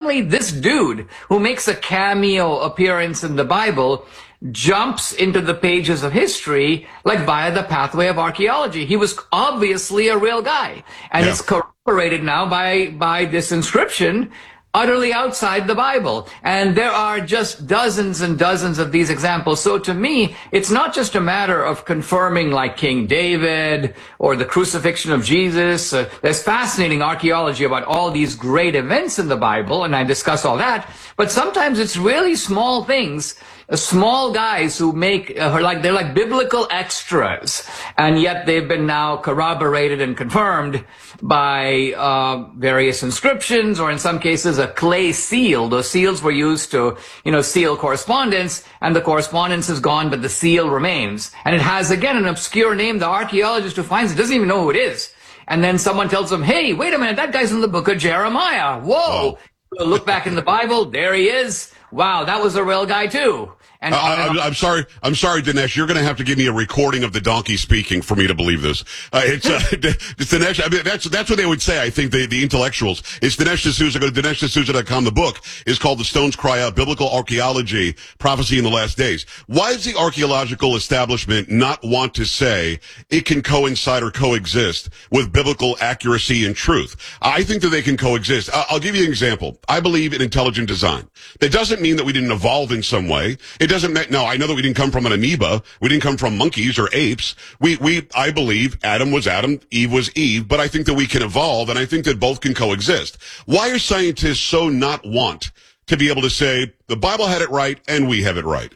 suddenly this dude who makes a cameo appearance in the Bible jumps into the pages of history like via the pathway of archaeology. He was obviously a real guy. And it's corroborated now by this inscription utterly outside the Bible. And there are just dozens and dozens of these examples. So to me, it's not just a matter of confirming like King David or the crucifixion of Jesus. There's fascinating archaeology about all these great events in the Bible, and I discuss all that. But sometimes it's really small things, small guys who make they're like biblical extras, and yet they've been now corroborated and confirmed by various inscriptions, or in some cases a clay seal. Those seals were used to seal correspondence, and the correspondence is gone but the seal remains, and it has again an obscure name. The archaeologist who finds it doesn't even know who it is, and then someone tells them, hey, wait a minute, that guy's in the book of Jeremiah. Whoa. Look back in the Bible, there he is. Wow, that was a real guy too. And I'm sorry, Dinesh. You're going to have to give me a recording of the donkey speaking for me to believe this. It's Dinesh. I mean, that's what they would say. I think the intellectuals. It's Dinesh D'Souza. Go to DineshD'Souza.com. The book is called "The Stones Cry Out: Biblical Archaeology, Prophecy in the Last Days." Why does the archaeological establishment not want to say it can coincide or coexist with biblical accuracy and truth? I think that they can coexist. I'll give you an example. I believe in intelligent design. That doesn't mean that we didn't evolve in some way. It doesn't mean, no, I know that we didn't come from an amoeba. We didn't come from monkeys or apes. I believe Adam was Adam, Eve was Eve, but I think that we can evolve, and I think that both can coexist. Why are scientists so not want to be able to say the Bible had it right and we have it right?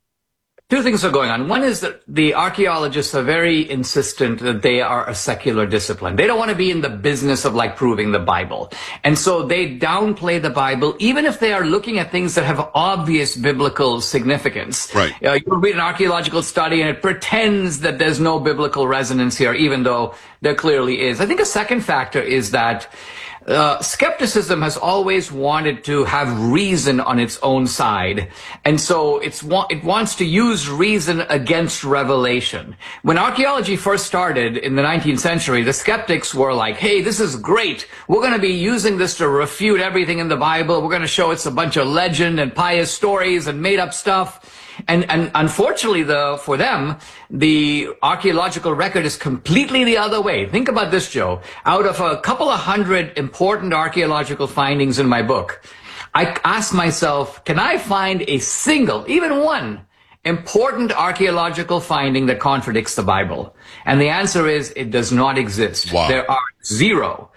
Two things are going on. One is that the archaeologists are very insistent that they are a secular discipline. They don't want to be in the business of like proving the Bible. And so they downplay the Bible, even if they are looking at things that have obvious biblical significance. Right. You'll read an archaeological study and it pretends that there's no biblical resonance here, even though there clearly is. I think a second factor is that skepticism has always wanted to have reason on its own side. And so it wants to use reason against revelation. When archaeology first started in the 19th century, the skeptics were like, hey, this is great. We're going to be using this to refute everything in the Bible. We're going to show it's a bunch of legend and pious stories and made up stuff. And unfortunately, for them, the archaeological record is completely the other way. Think about this, Joe. Out of a couple of hundred important archaeological findings in my book, I asked myself, can I find a single, even one, important archaeological finding that contradicts the Bible? And the answer is, it does not exist. Wow. There are zero.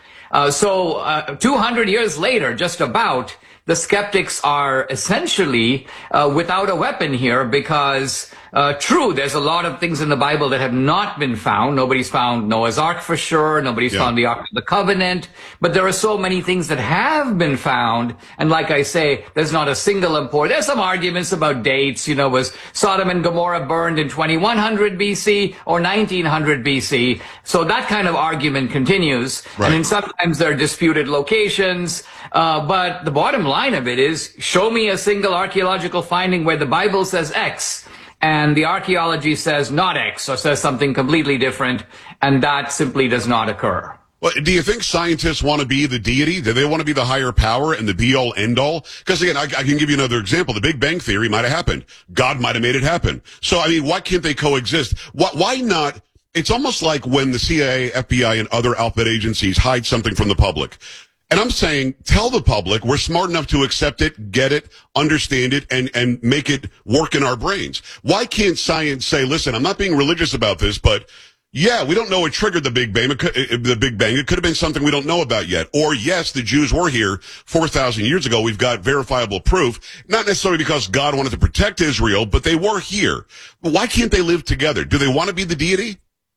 So 200 years later, just about, the skeptics are essentially without a weapon here because, true, there's a lot of things in the Bible that have not been found. Nobody's found Noah's Ark for sure. Nobody's found the Ark of the Covenant. But there are so many things that have been found. And like I say, there's not a single important. There's some arguments about dates. Was Sodom and Gomorrah burned in 2100 BC or 1900 BC? So that kind of argument continues. Right. And then sometimes there are disputed locations. But the bottom line of it is, show me a single archaeological finding where the Bible says X and the archaeology says not X or says something completely different, and that simply does not occur. Well, do you think scientists want to be the deity? Do they want to be the higher power and the be-all, end-all? Because again, I can give you another example. The Big Bang Theory might have happened. God might have made it happen. So, I mean, why can't they coexist? Why not? It's almost like when the CIA, FBI, and other alphabet agencies hide something from the public. And I'm saying, tell the public we're smart enough to accept it, get it, understand it, and make it work in our brains. Why can't science say, listen, I'm not being religious about this, but yeah, we don't know what triggered the Big Bang. It could have been something we don't know about yet. Or yes, the Jews were here 4,000 years ago. We've got verifiable proof. Not necessarily because God wanted to protect Israel, but they were here. But why can't they live together? Do they want to be the deity?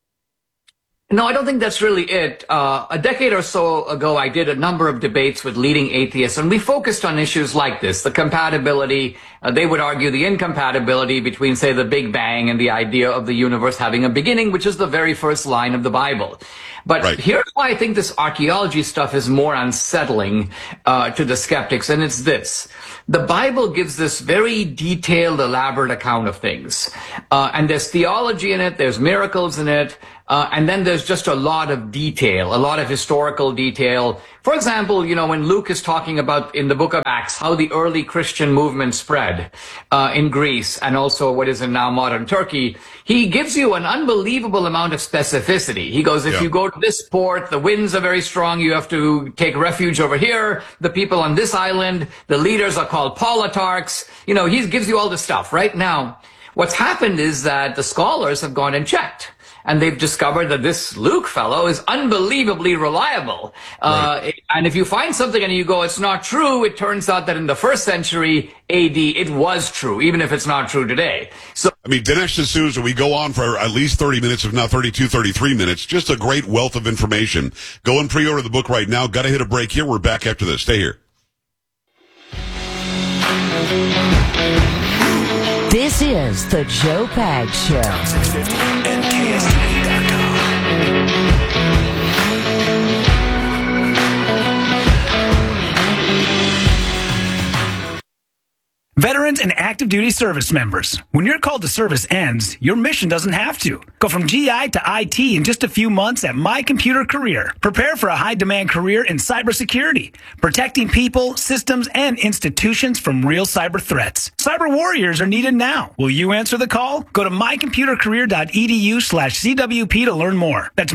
No, I don't think that's really it. A decade or so ago, I did a number of debates with leading atheists, and we focused on issues like this, the compatibility. They would argue the incompatibility between, say, the Big Bang and the idea of the universe having a beginning, which is the very first line of the Bible. But here's why I think this archaeology stuff is more unsettling to the skeptics, and it's this. The Bible gives this very detailed, elaborate account of things. And there's theology in it, there's miracles in it, And then there's just a lot of detail, a lot of historical detail. For example, when Luke is talking about in the book of Acts how the early Christian movement spread in Greece and also what is in now modern Turkey, he gives you an unbelievable amount of specificity. He goes, if you go to this port, the winds are very strong. You have to take refuge over here. The people on this island, the leaders are called politarchs. He gives you all this stuff. Right now, what's happened is that the scholars have gone and checked. And they've discovered that this Luke fellow is unbelievably reliable. Right. And if you find something and you go, it's not true, it turns out that in the 1st century AD, it was true, even if it's not true today. So, Dinesh D'Souza, we go on for at least 30 minutes, if not 32, 33 minutes. Just a great wealth of information. Go and pre-order the book right now. Got to hit a break here. We're back after this. Stay here. This is the Joe Pags Show. And KSTV.com. Veterans and active duty service members, when your call to service ends, your mission doesn't have to. Go from GI to IT in just a few months at My Computer Career. Prepare for a high-demand career in cybersecurity, protecting people, systems, and institutions from real cyber threats. Cyber warriors are needed now. Will you answer the call? Go to mycomputercareer.edu/CWP to learn more. That's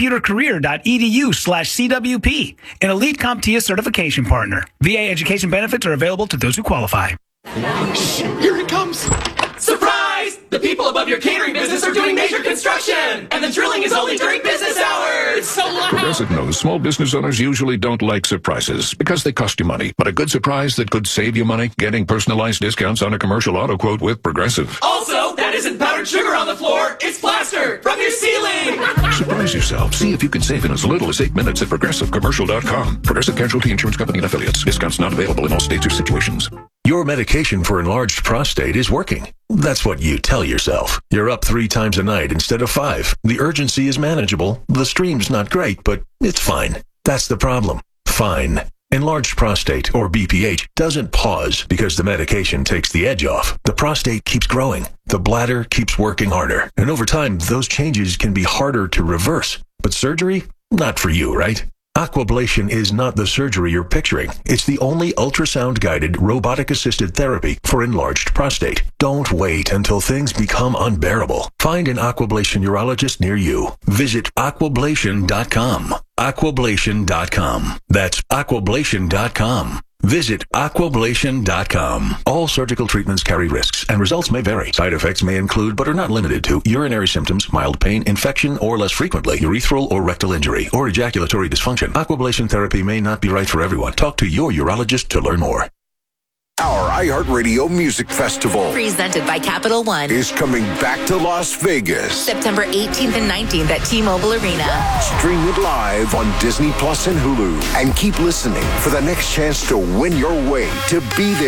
mycomputercareer.edu/CWP, an elite CompTIA certification partner. VA education benefits are available to those who qualify. Here it comes! Surprise! The people above your catering business are doing major construction! And the drilling is only during business hours! It's so loud! Progressive knows small business owners usually don't like surprises because they cost you money. But a good surprise that could save you money? Getting personalized discounts on a commercial auto quote with Progressive. Also, that isn't powdered sugar on the floor, it's plaster from your ceiling! Surprise yourself. See if you can save in as little as 8 minutes at ProgressiveCommercial.com. Progressive Casualty Insurance Company and Affiliates. Discounts not available in all states or situations. Your medication for enlarged prostate is working. That's what you tell yourself. You're up 3 times a night instead of 5. The urgency is manageable. The stream's not great, but it's fine. That's the problem. Fine. Enlarged prostate, or BPH, doesn't pause because the medication takes the edge off. The prostate keeps growing. The bladder keeps working harder. And over time, those changes can be harder to reverse. But surgery? Not for you, right? Aquablation is not the surgery you're picturing. It's the only ultrasound-guided, robotic-assisted therapy for enlarged prostate. Don't wait until things become unbearable. Find an Aquablation urologist near you. Visit aquablation.com. Aquablation.com. That's aquablation.com. Visit aquablation.com. All surgical treatments carry risks, and results may vary. Side effects may include, but are not limited to, urinary symptoms, mild pain, infection, or less frequently, urethral or rectal injury, or ejaculatory dysfunction. Aquablation therapy may not be right for everyone. Talk to your urologist to learn more. Our iHeartRadio Music Festival, presented by Capital One, is coming back to Las Vegas. September 18th and 19th at T-Mobile Arena. Stream it live on Disney Plus and Hulu. And keep listening for the next chance to win your way to be there.